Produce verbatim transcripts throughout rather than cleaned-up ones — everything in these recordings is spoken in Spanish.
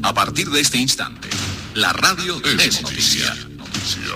A partir de este instante, la radio es, es noticia. noticia.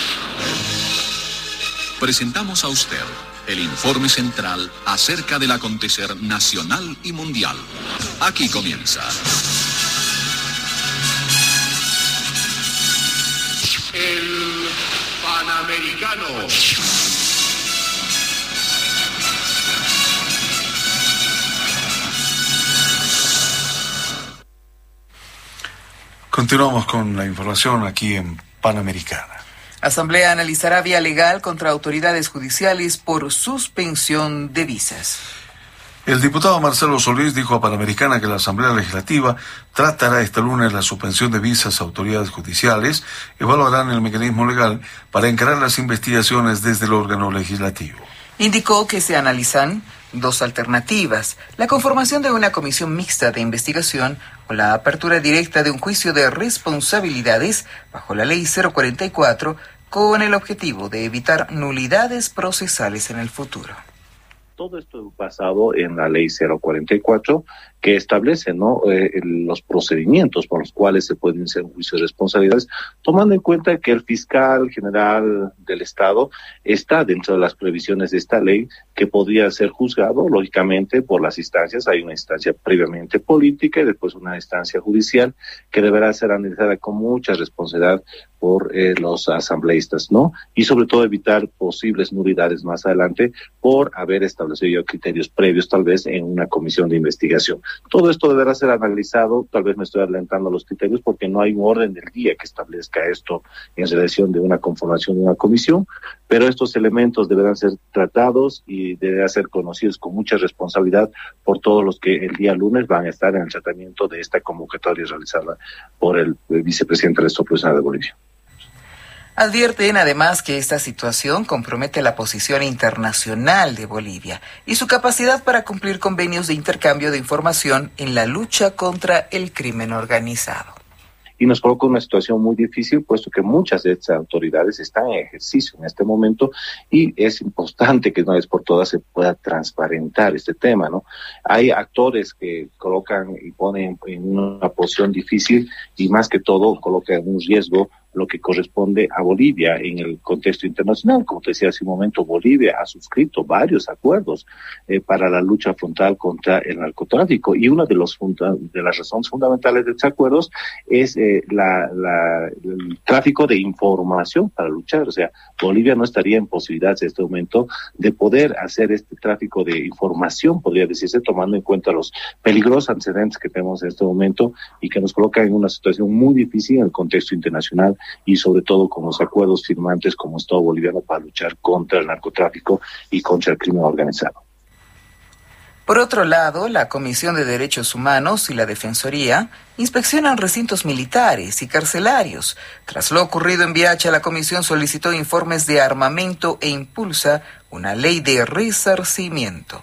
Presentamos a usted el informe central acerca del acontecer nacional y mundial. Aquí comienza. El Panamericano. Continuamos con la información aquí en Panamericana. Asamblea analizará vía legal contra autoridades judiciales por suspensión de visas. El diputado Marcelo Solís dijo a Panamericana que la Asamblea Legislativa tratará este lunes la suspensión de visas a autoridades judiciales, evaluarán el mecanismo legal para encarar las investigaciones desde el órgano legislativo. Indicó que se analizan dos alternativas: la conformación de una comisión mixta de investigación o la apertura directa de un juicio de responsabilidades bajo la Ley cero cuarenta y cuatro, con el objetivo de evitar nulidades procesales en el futuro. Todo esto basado en la Ley cero cuarenta y cuatro, que establece ¿no? eh, los procedimientos por los cuales se pueden hacer un juicio de responsabilidades, tomando en cuenta que el fiscal general del Estado está dentro de las previsiones de esta ley, que podría ser juzgado, lógicamente, por las instancias. Hay una instancia previamente política y después una instancia judicial que deberá ser analizada con mucha responsabilidad por eh, los asambleístas, ¿no? Y sobre todo evitar posibles nulidades más adelante por haber establecido criterios previos, tal vez en una comisión de investigación. Todo esto deberá ser analizado, tal vez me estoy adelantando los criterios porque no hay un orden del día que establezca esto en relación de una conformación de una comisión, pero estos elementos deberán ser tratados y deberán ser conocidos con mucha responsabilidad por todos los que el día lunes van a estar en el tratamiento de esta convocatoria realizada por el vicepresidente de la República de Bolivia. Advierten además que esta situación compromete la posición internacional de Bolivia y su capacidad para cumplir convenios de intercambio de información en la lucha contra el crimen organizado. Y nos coloca una situación muy difícil, puesto que muchas de estas autoridades están en ejercicio en este momento y es importante que una vez por todas se pueda transparentar este tema, ¿no? Hay actores que colocan y ponen en una posición difícil y más que todo colocan en un riesgo lo que corresponde a Bolivia en el contexto internacional. Como te decía hace un momento, Bolivia ha suscrito varios acuerdos eh, para la lucha frontal contra el narcotráfico, y una de los funda- de las razones fundamentales de estos acuerdos es eh, la, la, el tráfico de información para luchar. O sea, Bolivia no estaría en posibilidades en este momento de poder hacer este tráfico de información, podría decirse, tomando en cuenta los peligrosos antecedentes que tenemos en este momento y que nos colocan en una situación muy difícil en el contexto internacional, y sobre todo con los acuerdos firmantes como Estado boliviano para luchar contra el narcotráfico y contra el crimen organizado. Por otro lado, la Comisión de Derechos Humanos y la Defensoría inspeccionan recintos militares y carcelarios. Tras lo ocurrido en Viacha, la comisión solicitó informes de armamento e impulsa una ley de resarcimiento.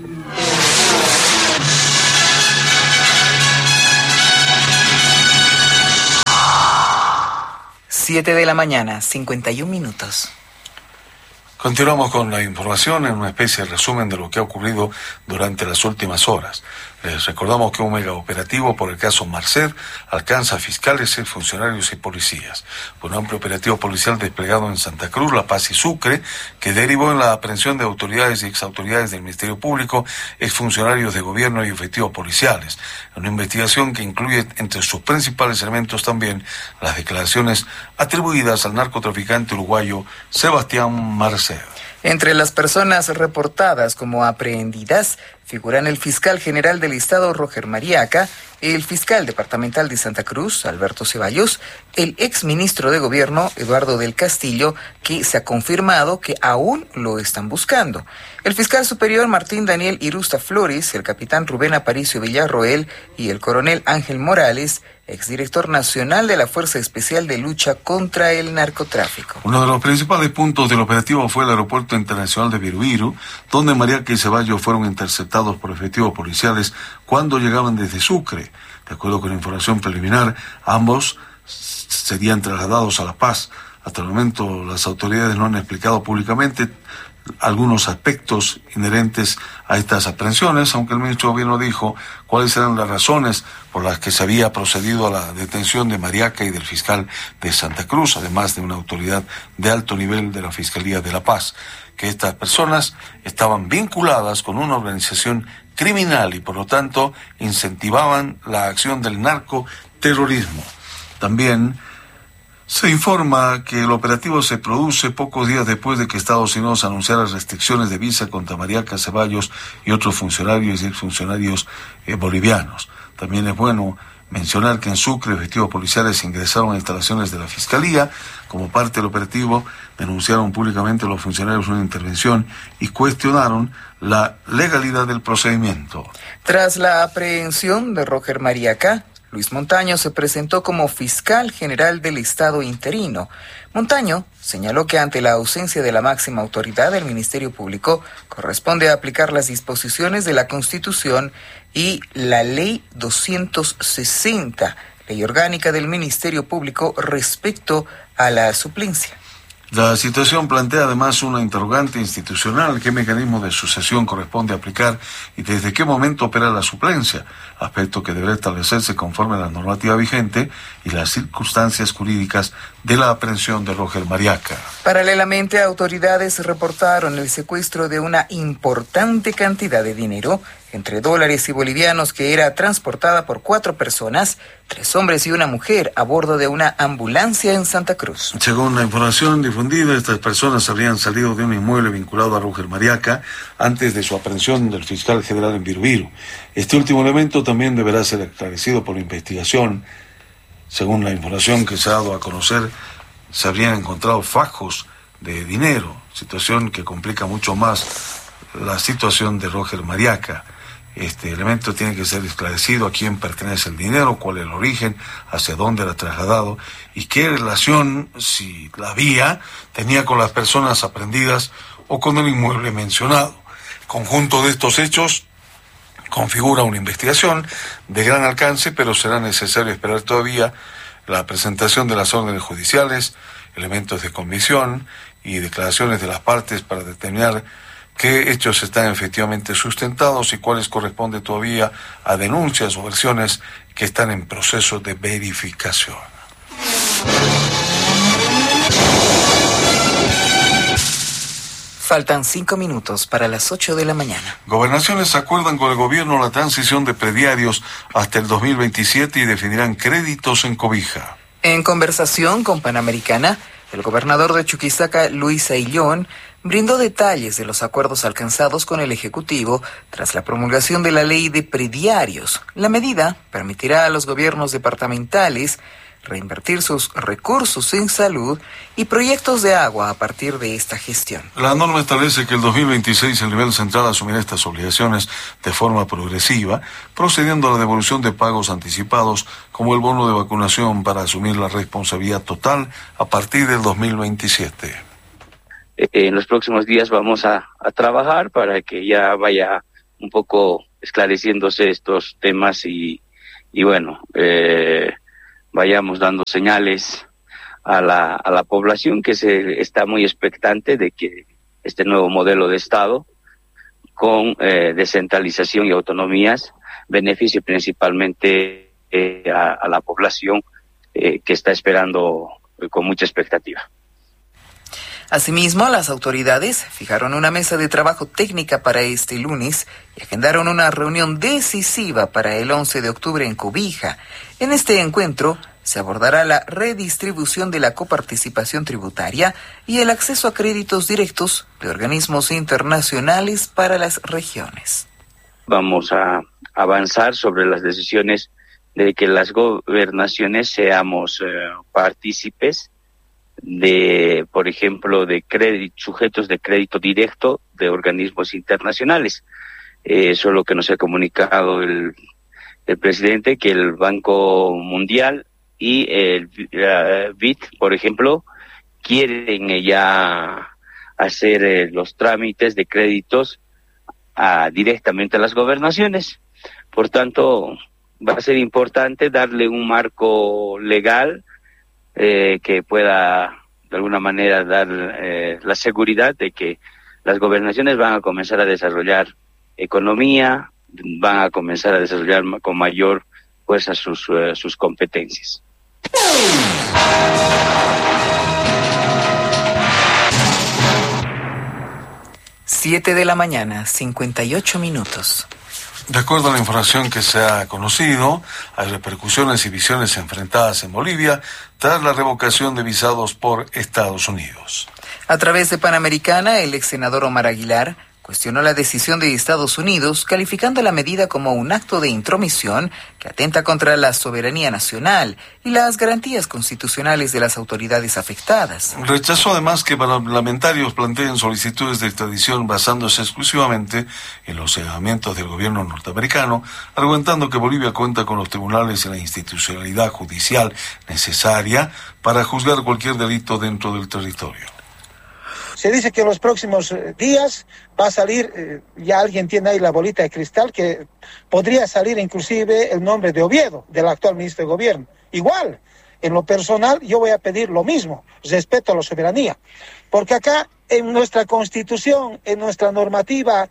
Siete de la mañana, cincuenta y un minutos. Continuamos con la información en una especie de resumen de lo que ha ocurrido durante las últimas horas. Les recordamos que un mega operativo por el caso Marced alcanza a fiscales, funcionarios y policías. Un amplio operativo policial desplegado en Santa Cruz, La Paz y Sucre, que derivó en la aprehensión de autoridades y exautoridades del Ministerio Público, exfuncionarios de gobierno y efectivos policiales. Una investigación que incluye entre sus principales elementos también las declaraciones atribuidas al narcotraficante uruguayo Sebastián Marced. Entre las personas reportadas como aprehendidas figuran el fiscal general del Estado, Roger Mariaca, el fiscal departamental de Santa Cruz, Alberto Ceballos, el exministro de Gobierno, Eduardo del Castillo, que se ha confirmado que aún lo están buscando, el fiscal superior Martín Daniel Irusta Flores, el capitán Rubén Aparicio Villarroel y el coronel Ángel Morales, exdirector nacional de la Fuerza Especial de Lucha contra el Narcotráfico. Uno de los principales puntos del operativo fue el aeropuerto internacional de Viruiru, donde Mariaca y Ceballos fueron interceptados por efectivos policiales cuando llegaban desde Sucre. De acuerdo con información preliminar, ambos serían trasladados a La Paz. Hasta el momento las autoridades no han explicado públicamente algunos aspectos inherentes a estas aprehensiones, aunque el ministro de Gobierno dijo cuáles eran las razones por las que se había procedido a la detención de Mariaca y del fiscal de Santa Cruz, además de una autoridad de alto nivel de la Fiscalía de La Paz, que estas personas estaban vinculadas con una organización criminal y por lo tanto incentivaban la acción del narcoterrorismo. También se informa que el operativo se produce pocos días después de que Estados Unidos anunciara restricciones de visa contra Mariaca Ceballos y otros funcionarios y exfuncionarios eh, bolivianos. También es bueno mencionar que en Sucre efectivos policiales ingresaron a instalaciones de la Fiscalía. Como parte del operativo, denunciaron públicamente a los funcionarios una intervención y cuestionaron la legalidad del procedimiento. Tras la aprehensión de Roger Mariaca, Luis Montaño se presentó como fiscal general del Estado interino. Montaño señaló que ante la ausencia de la máxima autoridad del Ministerio Público, corresponde aplicar las disposiciones de la Constitución y la Ley doscientos sesenta, Ley Orgánica del Ministerio Público, respecto a la suplencia. La situación plantea además una interrogante institucional: ¿qué mecanismo de sucesión corresponde aplicar y desde qué momento opera la suplencia? Aspecto que deberá establecerse conforme a la normativa vigente y las circunstancias jurídicas de la aprehensión de Roger Mariaca. Paralelamente, autoridades reportaron el secuestro de una importante cantidad de dinero, entre dólares y bolivianos, que era transportada por cuatro personas, tres hombres y una mujer, a bordo de una ambulancia en Santa Cruz. Según la información difundida, estas personas habrían salido de un inmueble vinculado a Roger Mariaca antes de su aprehensión del fiscal general en Birubiru. Este último elemento también deberá ser esclarecido por la investigación. Según la información que se ha dado a conocer, se habrían encontrado fajos de dinero, situación que complica mucho más la situación de Roger Mariaca. Este elemento tiene que ser esclarecido: a quién pertenece el dinero, cuál es el origen, hacia dónde era trasladado y qué relación, si la había, tenía con las personas aprehendidas o con el inmueble mencionado. El conjunto de estos hechos configura una investigación de gran alcance, pero será necesario esperar todavía la presentación de las órdenes judiciales, elementos de convicción y declaraciones de las partes para determinar qué hechos están efectivamente sustentados y cuáles corresponden todavía a denuncias o versiones que están en proceso de verificación. Faltan cinco minutos para las ocho de la mañana. Gobernaciones acuerdan con el gobierno la transición de prediarios hasta el dos mil veintisiete y definirán créditos en cobija. En conversación con Panamericana, el gobernador de Chuquisaca, Luis Ayllón, brindó detalles de los acuerdos alcanzados con el Ejecutivo tras la promulgación de la ley de prediarios. La medida permitirá a los gobiernos departamentales reinvertir sus recursos en salud y proyectos de agua a partir de esta gestión. La norma establece que el dos mil veintiséis el nivel central asumirá estas obligaciones de forma progresiva, procediendo a la devolución de pagos anticipados como el bono de vacunación para asumir la responsabilidad total a partir del dos mil veintisiete. En los próximos días vamos a, a trabajar para que ya vaya un poco esclareciéndose estos temas y, y bueno, eh, vayamos dando señales a la, a la población que se está muy expectante de que este nuevo modelo de Estado con eh, descentralización y autonomías beneficie principalmente eh, a, a la población eh, que está esperando eh, con mucha expectativa. Asimismo, las autoridades fijaron una mesa de trabajo técnica para este lunes y agendaron una reunión decisiva para el once de octubre en Cobija. En este encuentro se abordará la redistribución de la coparticipación tributaria y el acceso a créditos directos de organismos internacionales para las regiones. Vamos a avanzar sobre las decisiones de que las gobernaciones seamos eh, partícipes de, por ejemplo, de crédito, sujetos de crédito directo de organismos internacionales. Eh, eso es lo que nos ha comunicado el, el presidente, que el Banco Mundial y el uh, B I D, por ejemplo, quieren ya hacer eh, los trámites de créditos a, directamente a las gobernaciones. Por tanto, va a ser importante darle un marco legal Eh, que pueda de alguna manera dar eh, la seguridad de que las gobernaciones van a comenzar a desarrollar economía, van a comenzar a desarrollar con mayor fuerza sus, uh, sus competencias. Siete de la mañana, cincuenta y ocho minutos. De acuerdo a la información que se ha conocido, hay repercusiones y visiones enfrentadas en Bolivia tras la revocación de visados por Estados Unidos. A través de Panamericana, el ex senador Omar Aguilar cuestionó la decisión de Estados Unidos, calificando la medida como un acto de intromisión que atenta contra la soberanía nacional y las garantías constitucionales de las autoridades afectadas. Rechazó además que parlamentarios planteen solicitudes de extradición basándose exclusivamente en los señalamientos del gobierno norteamericano, argumentando que Bolivia cuenta con los tribunales y la institucionalidad judicial necesaria para juzgar cualquier delito dentro del territorio. Se dice que en los próximos días va a salir, eh, ya alguien tiene ahí la bolita de cristal, que podría salir inclusive el nombre de Oviedo, del actual ministro de Gobierno. Igual, en lo personal, yo voy a pedir lo mismo, respeto a la soberanía. Porque acá, en nuestra Constitución, en nuestra normativa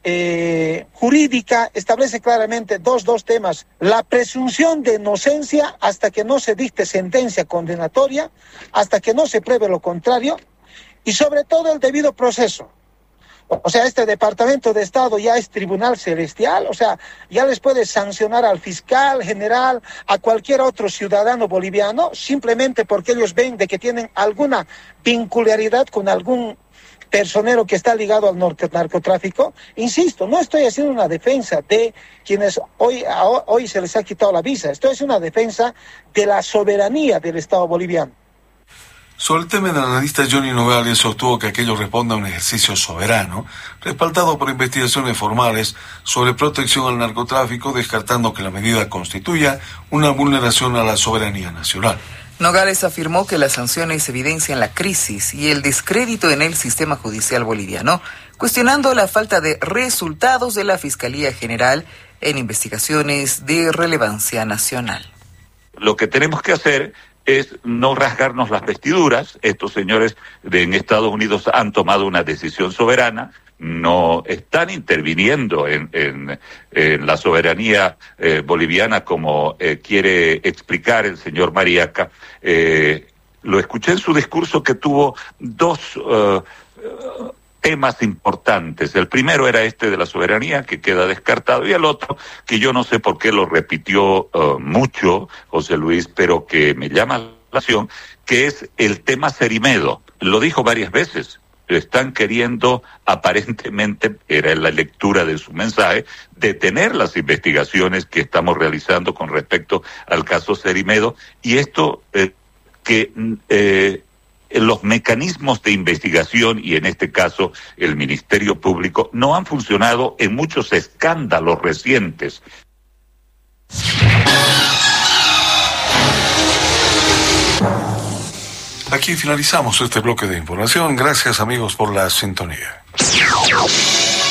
eh, jurídica, establece claramente dos, dos temas. La presunción de inocencia hasta que no se dicte sentencia condenatoria, hasta que no se pruebe lo contrario, y sobre todo el debido proceso. O sea, este Departamento de Estado ya es tribunal celestial, o sea, ya les puede sancionar al fiscal general, a cualquier otro ciudadano boliviano, simplemente porque ellos ven de que tienen alguna vincularidad con algún personero que está ligado al narcotráfico. Insisto, no estoy haciendo una defensa de quienes hoy, hoy se les ha quitado la visa, estoy haciendo una defensa de la soberanía del Estado boliviano. Sobre el tema, el analista Johnny Nogales sostuvo que aquello responde a un ejercicio soberano, respaldado por investigaciones formales sobre protección al narcotráfico, descartando que la medida constituya una vulneración a la soberanía nacional. Nogales afirmó que las sanciones evidencian la crisis y el descrédito en el sistema judicial boliviano, cuestionando la falta de resultados de la Fiscalía General en investigaciones de relevancia nacional. Lo que tenemos que hacer es no rasgarnos las vestiduras. Estos señores de, en Estados Unidos han tomado una decisión soberana, no están interviniendo en, en, en la soberanía eh, boliviana como eh, quiere explicar el señor Mariaca. Eh, lo escuché en su discurso que tuvo dos uh, temas importantes. El primero era este de la soberanía, que queda descartado, y el otro, que yo no sé por qué lo repitió uh, mucho José Luis, pero que me llama la atención, que es el tema Cerimedo. Lo dijo varias veces. Están queriendo, aparentemente, era la lectura de su mensaje, detener las investigaciones que estamos realizando con respecto al caso Cerimedo, y esto eh, que... Eh, los mecanismos de investigación, y en este caso el Ministerio Público, no han funcionado en muchos escándalos recientes. Aquí finalizamos este bloque de información. Gracias, amigos, por la sintonía.